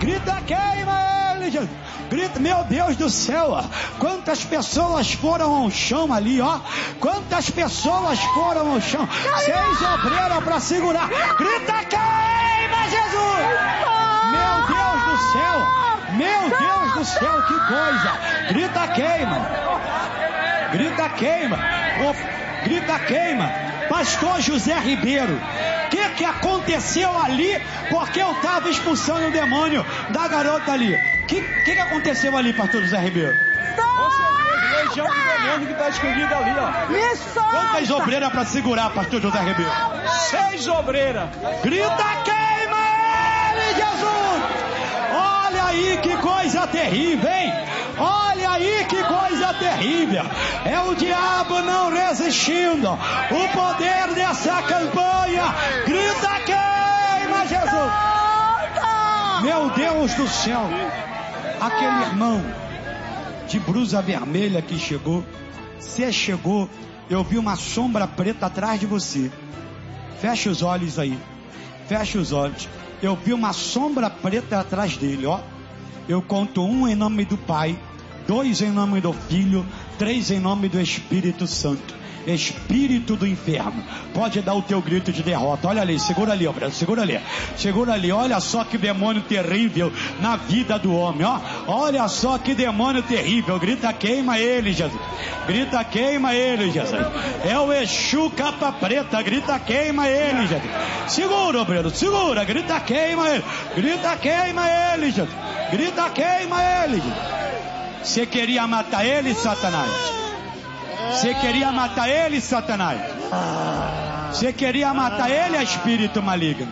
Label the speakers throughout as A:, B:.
A: Grita, queima ele, Jesus. Grita, meu Deus do céu, ó. Quantas pessoas foram ao chão ali, ó. Quantas pessoas foram ao chão. 6 obreiras para segurar. Grita, queima, Jesus. Meu Deus do céu. Meu Deus do céu, que coisa. Grita, queima. Grita, queima. Grita, queima. Pastor José Ribeiro, o que aconteceu ali? Porque eu estava expulsando o demônio da garota ali. O que aconteceu ali, pastor José Ribeiro?
B: Legião de demônio que está escondido ali, ó.
A: Quantas obreiras para segurar, pastor José Ribeiro?
B: 6 obreiras.
A: Grita, queima ele, Jesus! Olha aí que coisa terrível, hein? Olha aí que coisa terrível. É o diabo não resistindo. O poder dessa campanha. Grita, queima, Jesus! Meu Deus do céu. Aquele irmão de blusa vermelha que chegou. Você chegou, eu vi uma sombra preta atrás de você. Fecha os olhos aí. Fecha os olhos. Eu vi uma sombra preta atrás dele, ó. Eu conto 1 em nome do Pai, 2 em nome do Filho, 3 em nome do Espírito Santo. Espírito do inferno, pode dar o teu grito de derrota. Olha ali, segura ali, ó, segura ali. Segura ali, olha só que demônio terrível na vida do homem, ó. Olha só que demônio terrível. Grita, queima ele, Jesus. Grita, queima ele, Jesus. É o Exu capa preta. Grita, queima ele, Jesus. Segura, obreiro, segura. Grita, queima ele. Grita, queima ele, Jesus. Grita, queima ele, Jesus. Você queria matar ele, Satanás? Você queria matar ele, Satanás? Você queria matar ele, espírito maligno?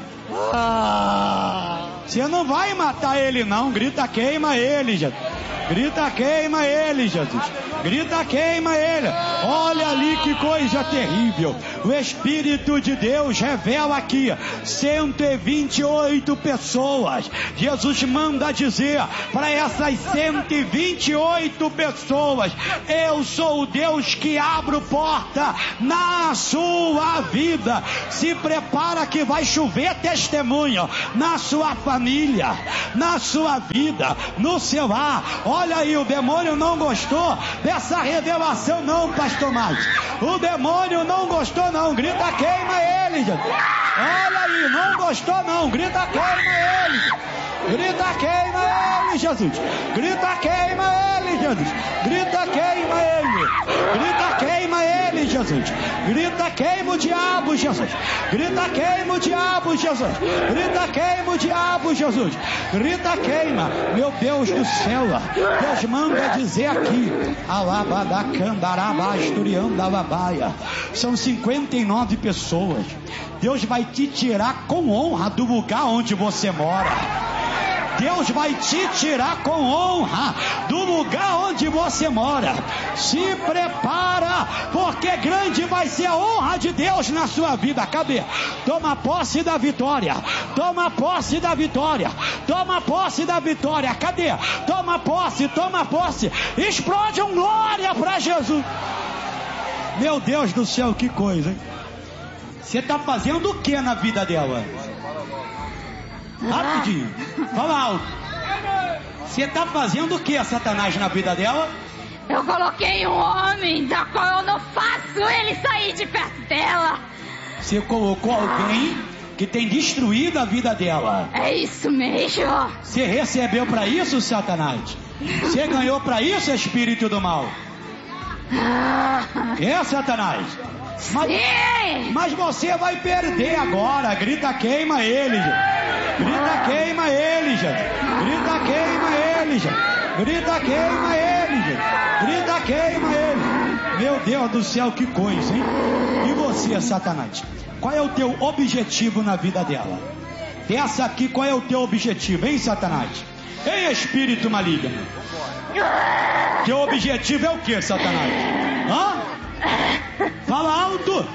A: Você não vai matar ele não. Grita, queima ele, Jesus. Grita, queima ele, Jesus. Grita, queima ele. Olha ali que coisa terrível. O Espírito de Deus revela aqui 128 pessoas. Jesus manda dizer para essas 128 pessoas: eu sou o Deus que abro porta na sua vida. Se prepara que vai chover testemunho na sua família, na sua vida, no seu lar. Olha aí, o demônio não gostou dessa revelação não, pastor Márcio. O demônio não gostou não. Grita, queima ele, Jesus. Olha aí, não gostou não. Grita, queima ele. Grita, queima ele, Jesus. Grita, queima ele, Jesus. Grita, queima ele. Grita, queima ele, Jesus. Grita, queima o diabo, Jesus. Grita, queima o diabo, Jesus. Grita, queima o diabo, Jesus. Grita, queima. Meu Deus do céu, Deus manda dizer aqui: Alabadacandarabasturiandababaia. São 59 pessoas. Deus vai te tirar com honra do lugar onde você mora. Deus vai te tirar com honra do lugar onde você mora. Se prepara, porque grande vai ser a honra de Deus na sua vida. Cadê? Toma posse da vitória. Toma posse da vitória. Toma posse da vitória. Cadê? Toma posse, toma posse. Explode um glória para Jesus. Meu Deus do céu, que coisa, hein? Você está fazendo o que na vida dela? Rapidinho, fala alto. Você está fazendo o que, Satanás, na vida dela?
C: Eu coloquei um homem da qual eu não faço ele sair de perto dela.
A: Você colocou alguém que tem destruído a vida dela.
C: É isso mesmo.
A: Você recebeu para isso, Satanás? Você ganhou para isso, espírito do mal? É, Satanás? Mas você vai perder agora. Grita, queima ele, gente. Grita, queima ele, gente. Grita, queima ele, gente. Grita, queima ele, gente. Grita, queima ele. Meu Deus do céu, que coisa, hein? E você, Satanás? Qual é o teu objetivo na vida dela? Essa aqui, qual é o teu objetivo, hein, Satanás? Hein, espírito maligno? Teu objetivo é o que, Satanás? Hã? Fala alto.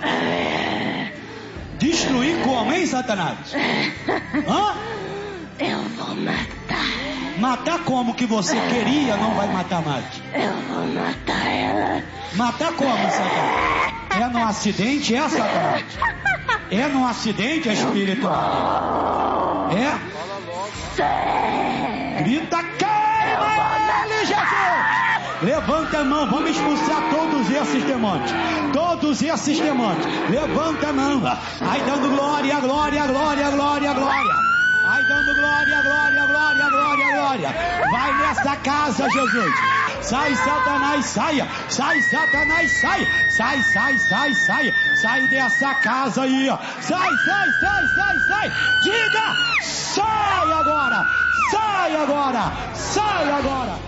A: Destruir como, hein, Satanás? Hã?
C: Eu vou matar.
A: Matar como que você queria, não vai matar mais?
C: Eu vou matar ela.
A: Matar como, Satanás? É num acidente, é, Satanás? É num acidente, espírito? É?
C: Sim.
A: Grita, queima ele, Jesus! Levanta a mão, vamos expulsar todos esses demônios. Todos esses demônios. Levanta a mão. Vai dando glória, glória, glória, glória, glória. Vai dando glória, glória, glória, glória, glória. Vai nessa casa, Jesus. Sai, Satanás, saia. Sai, Satanás, sai. Sai, sai, sai, sai. Sai dessa casa aí, ó. Sai, sai, sai, sai, sai. Diga, sai agora. Sai agora. Sai agora.